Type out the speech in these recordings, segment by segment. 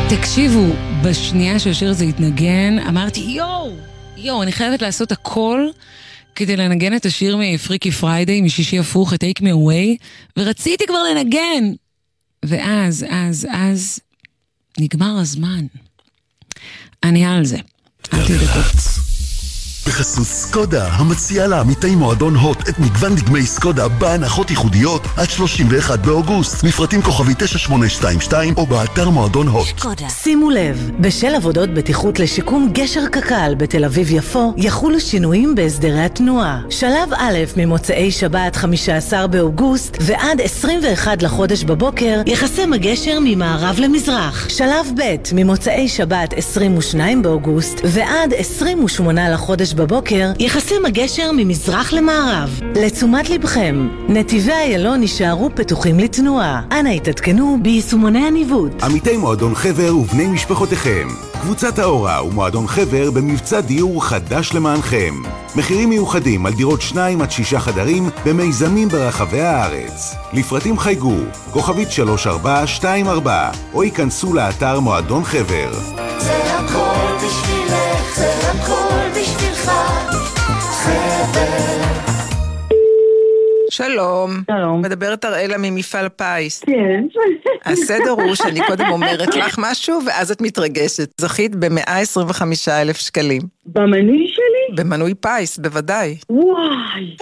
תקשיבו, בשנייה שהשיר הזה התנגן, אמרתי, יו, אני חייבת לעשות הכל כדי לנגן את השיר מפריקי פריידי, משישי הפוך, את Take Me Away, ורציתי כבר לנגן. ואז נגמר הזמן. אני על זה. אל תדאגו. בחסות סקודה, המציעה לעמיתי מועדון הוט את מגוון דגמי סקודה בהנחות ייחודיות עד 31 באוגוסט. מפרטים כוכבי 9822 או באתר מועדון הוט. סקודה. שימו לב, בשל עבודות בטיחות לשיקום גשר קק"ל בתל אביב יפו, יחולו שינויים בהסדרי התנועה. שלב א' ממוצאי שבת 15 באוגוסט ועד 21 לחודש בבוקר יחסם הגשר ממערב למזרח. שלב ב' ממוצאי שבת 22 באוגוסט ועד 28 לחודש בבוקר יחסם הגשר ממזרח למערב. לתשומת לבכם, נתיבי איילון נשארו פתוחים לתנועה. אנא התעדכנו ביישומוני הניווט. עמיתי מועדון חבר ובני משפחותיכם, קבוצת האורה ומועדון חבר במבצע דיור חדש למענכם. מחירים מיוחדים על דירות 2 עד 6 חדרים במיזמים ברחבי הארץ. לפרטים חייגו כוכבית 3424 או ייכנסו לאתר מועדון חבר. זה הכל בשבילך, זה הכל בשבילך, חבר. שלום. שלום. מדברת אראלה ממפעל פיס. כן. הסדר הוא שאני קודם אומרת לך משהו, ואז את מתרגשת. זכית ב125,000 שקלים. במנוי שלי? במנוי פיס, בוודאי. וואי.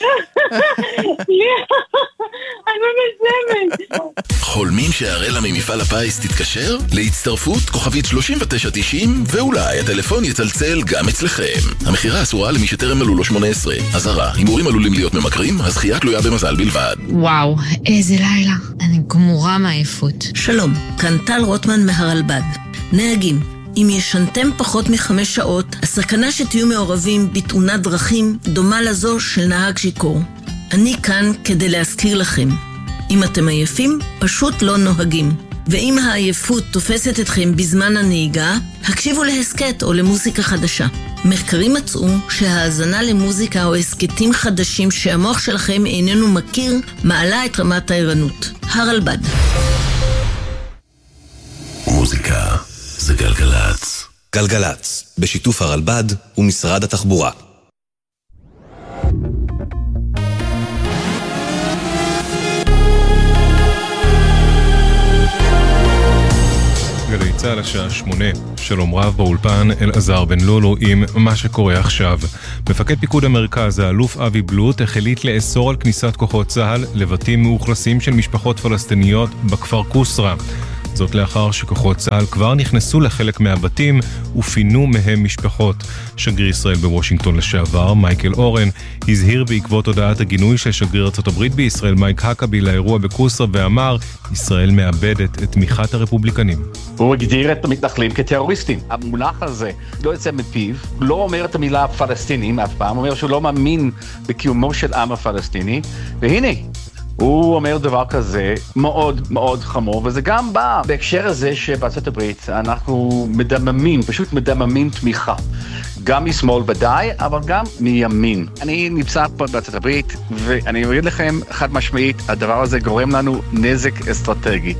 אני מזמת. חולמים שהאראלה ממפעל הפיס תתקשר? להצטרפות כוכבית 3990 ואולי הטלפון יצלצל גם אצלכם. המחירה אסורה למי שטרם מלאו לו 18. אזהרה, הימורים עלולים להיות ממכרים, הזכייה תלויה במזל בלבד. וואו, איזה לילה. אני גמורה מעייפות. שלום, כאן טל רוטמן מהרלב"ד. נהגים, אם ישנתם פחות מ5 שעות, הסכנה שתהיו מעורבים בתאונת דרכים דומה לזו של נהג שיכור. אני כאן כדי להזכיר לכם. אם אתם עייפים, פשוט לא נוהגים. ואם העייפות תופסת אתכם בזמן הנהיגה, הקשיבו להסקט או למוזיקה חדשה. מחקרים מצאו שההאזנה למוזיקה או הסקטים חדשים שהמוח שלכם איננו מכיר, מעלה את רמת הערנות. הרלב"ד. מוזיקה זה גלגלץ. גלגלץ, בשיתוף הרלב"ד ומשרד התחבורה. גלי צהל השעה 8, שלום רב באולפן אלעזר בן לולו עם מה שקורה עכשיו. מפקד פיקוד המרכז, האלוף אבי בלוט, החליט לאסור על כניסת כוחות צהל לבתים מאוכלסים של משפחות פלסטיניות בכפר קוסרה. זאת לאחר שכוחות צהל כבר נכנסו לחלק מהבתים ופינו מהם משפחות. שגריר ישראל בוושינגטון לשעבר, מייקל אורן, הזהיר בעקבות הודעת הגינוי של שגריר ארצות הברית בישראל, מייק הקאבי, לאירוע בקוסרה, ואמר, ישראל מאבדת את תמיכת הרפובליקנים. הוא הגדיר את המתנחלים כטרוריסטים. המונח הזה לא יוצא מפיו, לא אומר את המילה פלסטינים אף פעם, אומר שהוא לא מאמין בקיומו של עם הפלסטיני, והנה, הוא אומר דבר כזה מאוד מאוד חמור, וזה גם בא בהקשר הזה שבארצות הברית אנחנו פשוט מדממים תמיכה. גם משמאל ודאי, אבל גם מימין. אני נמצא פה בארצות הברית, ואני אגיד לכם חד משמעית, הדבר הזה גורם לנו נזק אסטרטגי.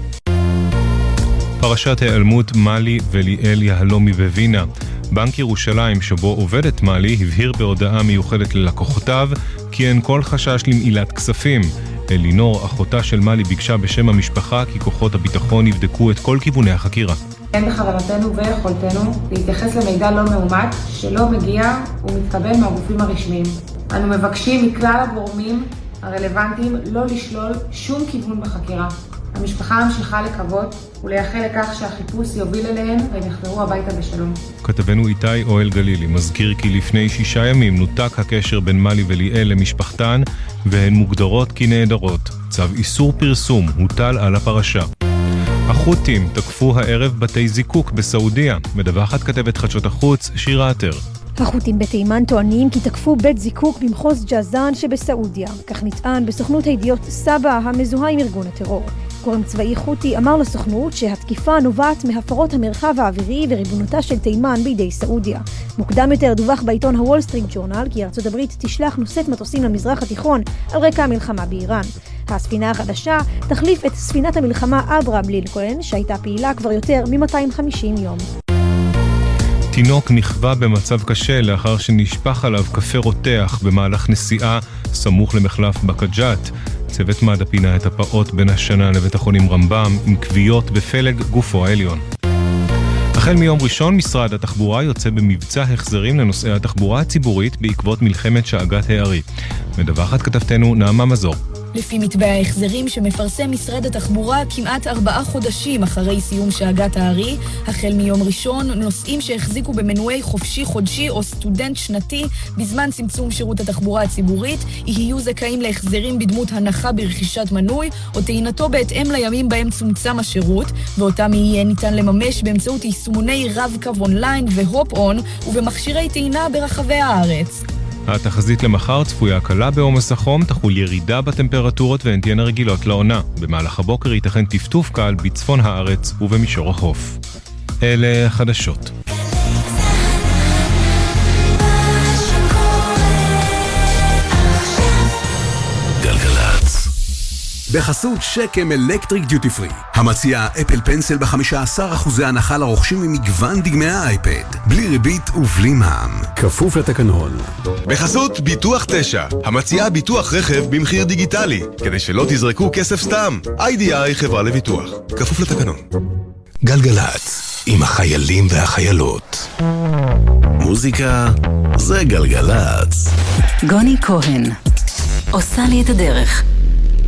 פרשת העלמות מאלי וליאל יהלומי בווינה. בנק ירושלים שבו עובדת מאלי הבהיר בהודעה מיוחדת ללקוחותיו כי אין כל חשש למעילת כספים. אלינור, אחותה של מאלי, ביקשה בשם המשפחה כי כוחות הביטחון יבדקו את כל כיווני החקירה. אין בכוונתנו ויכולתנו להתייחס למידע לא מאומת שלא מגיע ומתקבל מהגופים הרשמיים. אנו מבקשים מכלל הגורמים הרלוונטיים לא לשלול שום כיוון בחקירה. המשפחה ממשיכה לקוות ולייחל לכך שהחיפוש יוביל אליהן והם יחזרו הביתה בשלום. כתבנו איתי אוהל גלילי מזכיר כי לפני 6 ימים נותק הקשר בין מאלי וליאל למשפחתן והן מוגדרות כנעדרות. צו איסור פרסום הוטל על הפרשה. החות'ים תקפו הערב בתי זיקוק בסעודיה. מדווחת כתבת חדשות החוץ שירה עטר. החות'ים בתימן טוענים כי תקפו בית זיקוק במחוז ג'זאן שבסעודיה. כך נטען בסוכנות הידיעות סבא המזוהה עם ארגון הטרור. גורם צבאי חותי אמר לסוכנות שהתקיפה נובעת מהפרות המרחב האווירי וריבונותה של תימן בידי סעודיה. מוקדם יותר דווח בעיתון הוול סטריט ג'ורנל כי ארצות הברית תשלח נושאת מטוסים למזרח התיכון על רקע המלחמה באיראן. הספינה החדשה תחליף את ספינת המלחמה אברהם לינקולן, שהייתה פעילה כבר יותר מ-250 יום. תינוק נכווה במצב קשה לאחר שנשפך עליו קפה רותח במהלך נסיעה סמוך למחלף בקג'ת. צוות מד"א פינה את הפעוט בין השנה לבית החולים רמב"ם עם כוויות בפלג גופו העליון. החל מיום ראשון משרד התחבורה יוצא במבצע החזרים לנוסעי התחבורה הציבורית בעקבות מלחמת שאגת הערי. מדווחת כתבתנו נעמה מזור. לפי מתווה ההחזרים שמפרסם משרד התחבורה כמעט 4 חודשים אחרי סיום שאגת הערי, החל מיום ראשון נוסעים שהחזיקו במנועי חופשי חודשי או סטודנט שנתי בזמן צמצום שירות התחבורה הציבורית יהיו זכאים להחזרים בדמות הנחה ברכישת מנוי או טעינתו בהתאם לימים בהם צומצם השירות, ואותם יהיה ניתן לממש באמצעות יישומוני רב-קו אונליין והופ-און ובמכשירי טעינה ברחבי הארץ. התחזית למחר צפויה הקלה בעומס החום, תחול ירידה בטמפרטורות והן תהיינה רגילות לעונה. במהלך הבוקר ייתכן טפטוף קל בצפון הארץ ובמישור החוף. אלה החדשות. בחסות שקם אלקטריק דיוטי פרי, המציעה אפל פנסל ב15% הנחה לרוכשים ממגוון דגמי האייפד, בלי ריבית ובלי מע"מ, כפוף לתקנון. בחסות ביטוח 9, המציעה ביטוח רכב במחיר דיגיטלי, כדי שלא תזרקו כסף סתם. IDI חברה לביטוח, כפוף לתקנון. גלגלץ, עם החיילים והחיילות. מוזיקה זה גלגלץ. גוני כהן עושה לי את הדרך.